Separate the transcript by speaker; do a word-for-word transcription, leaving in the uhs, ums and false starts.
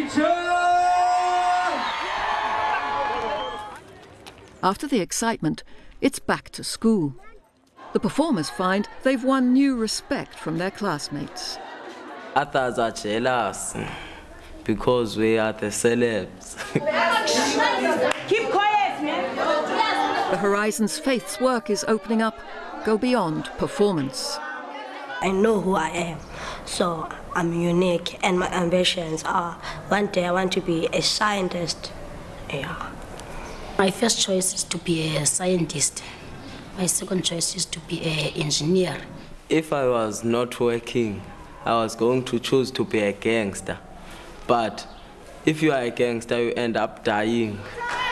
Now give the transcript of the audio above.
Speaker 1: After the excitement, it's back to school. The performers find they've won new respect from their classmates.
Speaker 2: Others are jealous because we are the celebs.
Speaker 3: Keep quiet, man.
Speaker 1: The Horizons Faith's work is opening up, go beyond performance.
Speaker 4: I know who I am, so I'm unique, and my ambitions are one day I want to be a scientist. Yeah.
Speaker 5: My first choice is to be a scientist. My second choice is to be an engineer.
Speaker 2: If I was not working, I was going to choose to be a gangster. But if you are a gangster, you end up dying.